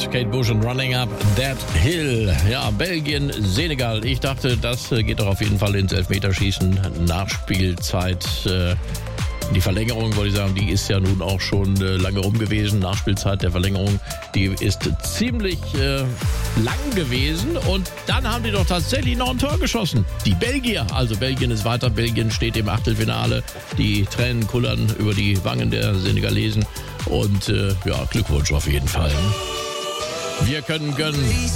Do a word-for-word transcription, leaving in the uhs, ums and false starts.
Kate Bush und Running Up That Hill. Ja, Belgien, Senegal. Ich dachte, das geht doch auf jeden Fall ins Elfmeterschießen. Nachspielzeit. Äh, Die Verlängerung, wollte ich sagen, die ist ja nun auch schon äh, lange rum gewesen. Nachspielzeit der Verlängerung, die ist ziemlich äh, lang gewesen. Und dann haben die doch tatsächlich noch ein Tor geschossen. Die Belgier. Also Belgien ist weiter. Belgien steht im Achtelfinale. Die Tränen kullern über die Wangen der Senegalesen. Und äh, ja, Glückwunsch auf jeden Fall. Wir können gönnen.